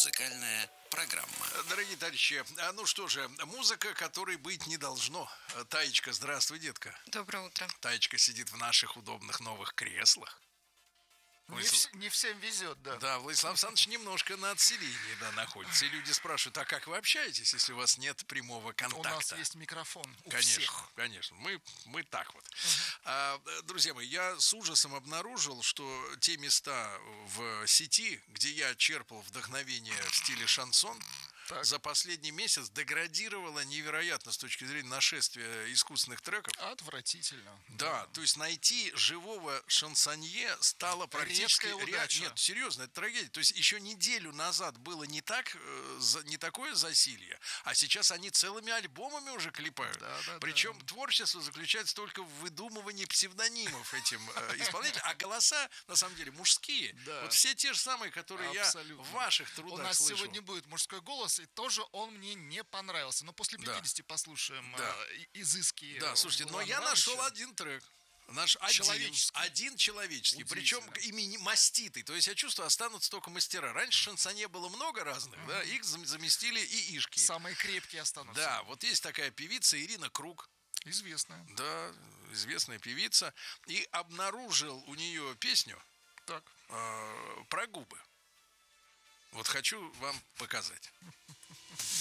Музыкальная программа. Дорогие товарищи, ну что же, музыка, которой быть не должно. Таечка, здравствуй, детка. Доброе утро. Таечка сидит в наших удобных новых креслах. Не всем везет, да. Да, Владислав Александрович немножко на отселении, да, находится. И люди спрашивают, а как вы общаетесь, если у вас нет прямого контакта? У нас есть микрофон, у Конечно, всех. конечно, мы так вот. Друзья мои, я с ужасом обнаружил, что те места в сети, где я черпал вдохновение в стиле шансон, Так. за последний месяц деградировало невероятно с точки зрения нашествия искусственных треков. Отвратительно. Да, то есть найти живого шансонье стало практически... Редкая удача. Нет, серьезно, это трагедия. То есть еще неделю назад было не такое засилье, а сейчас они целыми альбомами уже клепают. Да. Причем творчество заключается только в выдумывании псевдонимов этим исполнителям, а голоса, на самом деле, мужские. Да. Вот все те же самые, которые Абсолютно. я в ваших У трудах нас слышал. сегодня будет мужской голос, и тоже он мне не понравился. Но после 50 послушаем изыски. Да, слушайте, но Ивана я нашел Ивановича. один трек. Наш Человеческий. один человеческий, причем именно маститый. То есть я чувствую, останутся только мастера. Раньше в шансоне было много разных, да, их заместили и ишки. Самые крепкие останутся. Да, вот есть такая певица Ирина Круг. Известная. Да, известная певица. И обнаружил у нее песню Так. про губы. Вот хочу вам показать.